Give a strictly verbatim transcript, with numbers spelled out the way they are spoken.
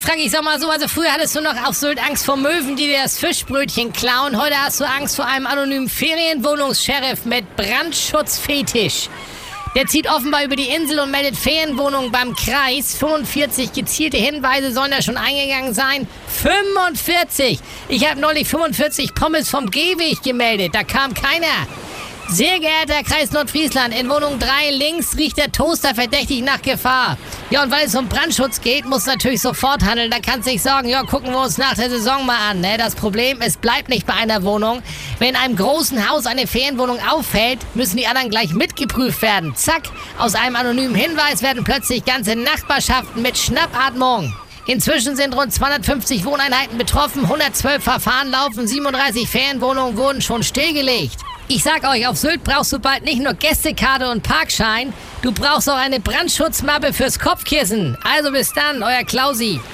Frank, ich sag mal so, also früher hattest du noch auf Sylt Angst vor Möwen, die dir das Fischbrötchen klauen. Heute hast du Angst vor einem anonymen Ferienwohnungs-Sheriff mit Brandschutzfetisch. Der zieht offenbar über die Insel und meldet Ferienwohnungen beim Kreis. fünfundvierzig gezielte Hinweise sollen da schon eingegangen sein. fünfundvierzig! Ich habe neulich fünfundvierzig Pommes vom Gehweg gemeldet, da kam keiner. Sehr geehrter Kreis Nordfriesland, in Wohnung drei links riecht der Toaster verdächtig nach Gefahr. Ja, und weil es um Brandschutz geht, muss natürlich sofort handeln. Da kannst du nicht sagen, ja, gucken wir uns nach der Saison mal an. Ne? Das Problem, es bleibt nicht bei einer Wohnung. Wenn in einem großen Haus eine Ferienwohnung auffällt, müssen die anderen gleich mitgeprüft werden. Zack, aus einem anonymen Hinweis werden plötzlich ganze Nachbarschaften mit Schnappatmung. Inzwischen sind rund zweihundertfünfzig Wohneinheiten betroffen, hundertzwölf Verfahren laufen, siebenunddreißig Ferienwohnungen wurden schon stillgelegt. Ich sag euch, auf Sylt brauchst du bald nicht nur Gästekarte und Parkschein, du brauchst auch eine Brandschutzmappe fürs Kopfkissen. Also bis dann, euer Klausi.